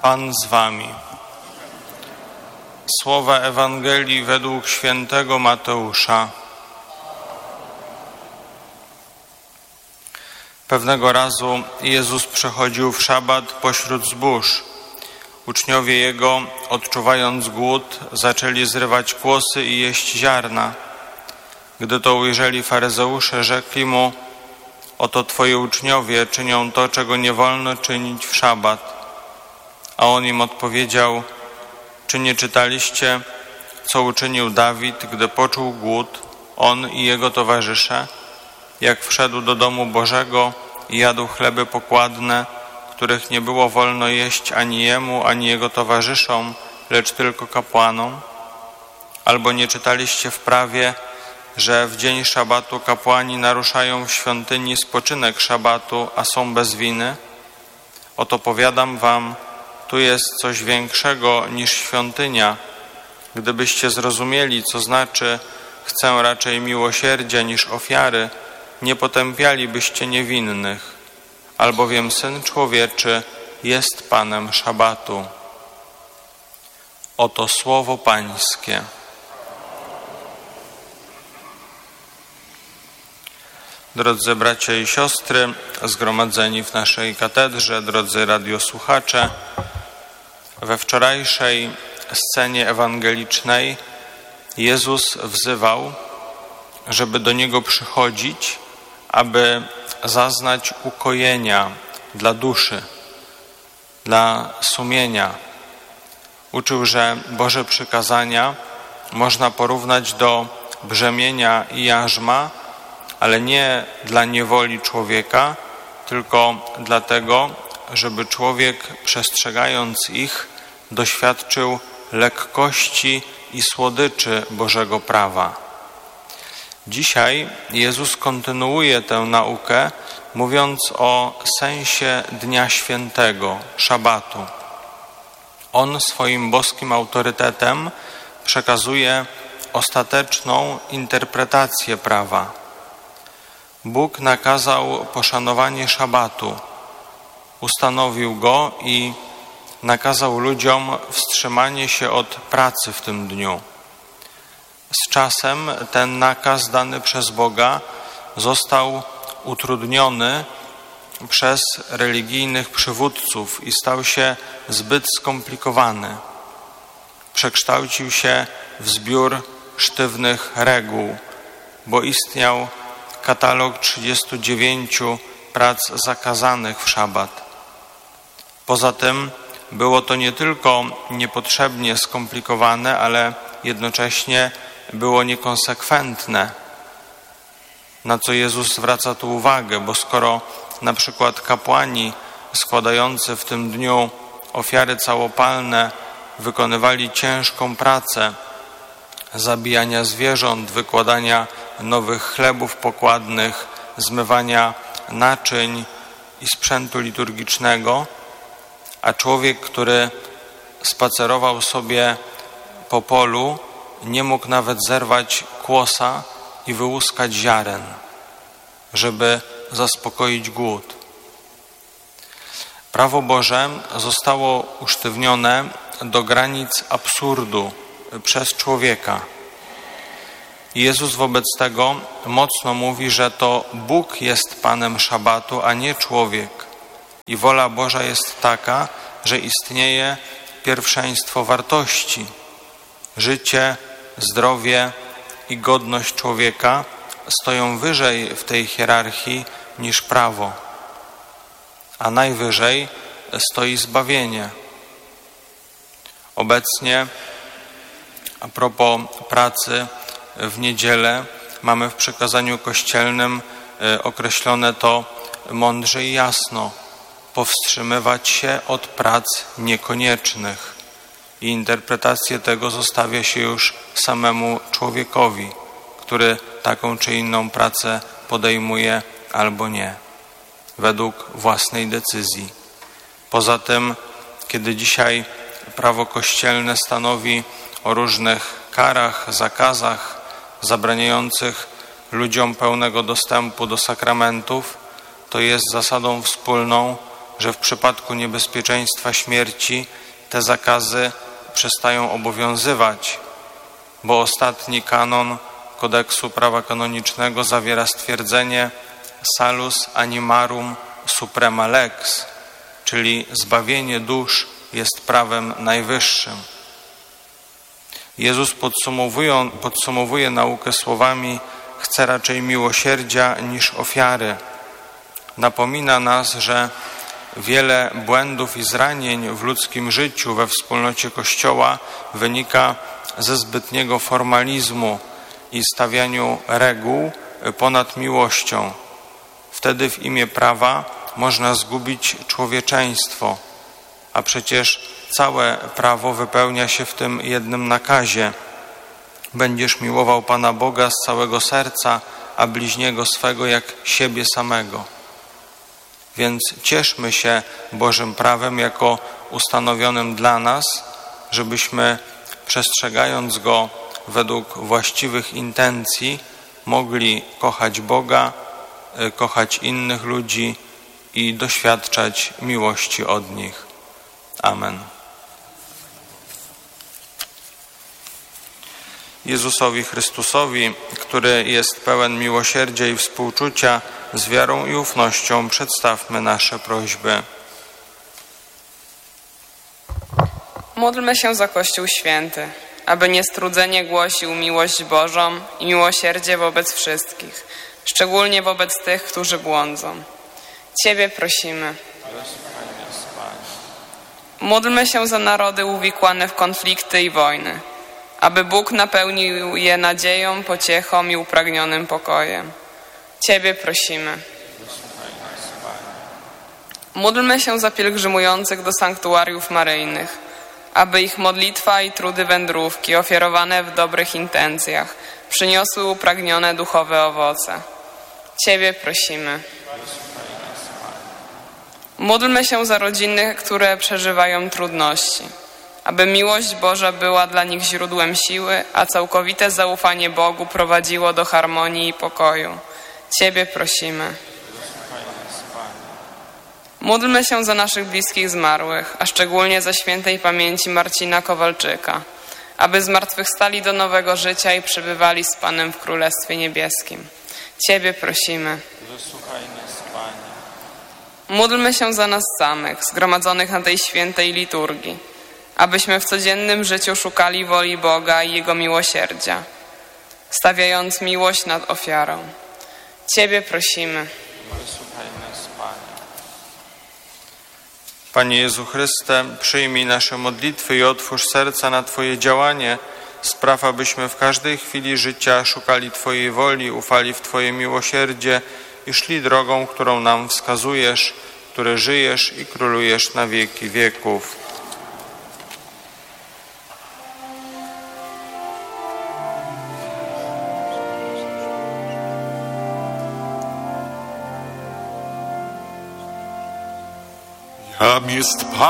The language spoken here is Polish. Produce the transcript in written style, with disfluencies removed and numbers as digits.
Pan z wami. Słowa Ewangelii według świętego Mateusza. Pewnego razu Jezus przechodził w szabat pośród zbóż. Uczniowie Jego, odczuwając głód, zaczęli zrywać kłosy i jeść ziarna. Gdy to ujrzeli faryzeusze, rzekli Mu: oto Twoi uczniowie czynią to, czego nie wolno czynić w szabat. A On im odpowiedział: czy nie czytaliście, co uczynił Dawid, gdy poczuł głód, on i jego towarzysze, jak wszedł do domu Bożego i jadł chleby pokładne, których nie było wolno jeść ani jemu, ani jego towarzyszom, lecz tylko kapłanom? Albo nie czytaliście w prawie, że w dzień szabatu kapłani naruszają w świątyni spoczynek szabatu, a są bez winy? Oto powiadam wam, tu jest coś większego niż świątynia. Gdybyście zrozumieli, co znaczy chcę raczej miłosierdzia niż ofiary, nie potępialibyście niewinnych, albowiem Syn Człowieczy jest Panem szabatu. Oto słowo Pańskie. Drodzy bracia i siostry, zgromadzeni w naszej katedrze, drodzy radiosłuchacze, we wczorajszej scenie ewangelicznej Jezus wzywał, żeby do Niego przychodzić, aby zaznać ukojenia dla duszy, dla sumienia. Uczył, że Boże przykazania można porównać do brzemienia i jarzma, ale nie dla niewoli człowieka, tylko dlatego, żeby człowiek, przestrzegając ich, doświadczył lekkości i słodyczy Bożego prawa. Dzisiaj Jezus kontynuuje tę naukę, mówiąc o sensie Dnia Świętego, szabatu. On swoim boskim autorytetem przekazuje ostateczną interpretację prawa. Bóg nakazał poszanowanie szabatu, ustanowił go i nakazał ludziom wstrzymanie się od pracy w tym dniu. Z czasem ten nakaz dany przez Boga został utrudniony przez religijnych przywódców i stał się zbyt skomplikowany. Przekształcił się w zbiór sztywnych reguł, bo istniał katalog 39 prac zakazanych w szabat. Poza tym było to nie tylko niepotrzebnie skomplikowane, ale jednocześnie było niekonsekwentne, na co Jezus zwraca tu uwagę, bo skoro na przykład kapłani składający w tym dniu ofiary całopalne wykonywali ciężką pracę zabijania zwierząt, wykładania nowych chlebów pokładnych, zmywania naczyń i sprzętu liturgicznego, a człowiek, który spacerował sobie po polu, nie mógł nawet zerwać kłosa i wyłuskać ziaren, żeby zaspokoić głód. Prawo Boże zostało usztywnione do granic absurdu przez człowieka. Jezus wobec tego mocno mówi, że to Bóg jest Panem szabatu, a nie człowiek. I wola Boża jest taka, że istnieje pierwszeństwo wartości. Życie, zdrowie i godność człowieka stoją wyżej w tej hierarchii niż prawo, a najwyżej stoi zbawienie. Obecnie, a propos pracy w niedzielę, mamy w przykazaniu kościelnym określone to mądrze i jasno: powstrzymywać się od prac niekoniecznych. I interpretację tego zostawia się już samemu człowiekowi, który taką czy inną pracę podejmuje albo nie, według własnej decyzji. Poza tym, kiedy dzisiaj prawo kościelne stanowi o różnych karach, zakazach zabraniających ludziom pełnego dostępu do sakramentów, to jest zasadą wspólną, że w przypadku niebezpieczeństwa śmierci te zakazy przestają obowiązywać, bo ostatni kanon Kodeksu Prawa Kanonicznego zawiera stwierdzenie salus animarum suprema lex, czyli zbawienie dusz jest prawem najwyższym. Jezus podsumowuje naukę słowami: chce raczej miłosierdzia niż ofiary. Napomina nas, że wiele błędów i zranień w ludzkim życiu we wspólnocie Kościoła wynika ze zbytniego formalizmu i stawianiu reguł ponad miłością. Wtedy w imię prawa można zgubić człowieczeństwo, a przecież całe prawo wypełnia się w tym jednym nakazie: będziesz miłował Pana Boga z całego serca, a bliźniego swego jak siebie samego. Więc cieszmy się Bożym prawem jako ustanowionym dla nas, żebyśmy, przestrzegając go według właściwych intencji, mogli kochać Boga, kochać innych ludzi i doświadczać miłości od nich. Amen. Jezusowi Chrystusowi, który jest pełen miłosierdzia i współczucia, z wiarą i ufnością przedstawmy nasze prośby. Módlmy się za Kościół Święty, aby niestrudzenie głosił miłość Bożą i miłosierdzie wobec wszystkich, szczególnie wobec tych, którzy błądzą. Ciebie prosimy. Módlmy się za narody uwikłane w konflikty i wojny, aby Bóg napełnił je nadzieją, pociechą i upragnionym pokojem. Ciebie prosimy. Módlmy się za pielgrzymujących do sanktuariów maryjnych, aby ich modlitwa i trudy wędrówki ofiarowane w dobrych intencjach przyniosły upragnione duchowe owoce. Ciebie prosimy. Módlmy się za rodziny, które przeżywają trudności, aby miłość Boża była dla nich źródłem siły, a całkowite zaufanie Bogu prowadziło do harmonii i pokoju. Ciebie prosimy. Módlmy się za naszych bliskich zmarłych, a szczególnie za świętej pamięci Marcina Kowalczyka, aby zmartwychwstali do nowego życia i przebywali z Panem w Królestwie Niebieskim. Ciebie prosimy. Módlmy się za nas samych, zgromadzonych na tej świętej liturgii, abyśmy w codziennym życiu szukali woli Boga i Jego miłosierdzia, stawiając miłość nad ofiarą. Ciebie prosimy. Panie Jezu Chryste, przyjmij nasze modlitwy i otwórz serca na Twoje działanie. Spraw, abyśmy w każdej chwili życia szukali Twojej woli, ufali w Twoje miłosierdzie i szli drogą, którą nam wskazujesz, który żyjesz i królujesz na wieki wieków. Jam jest Pan.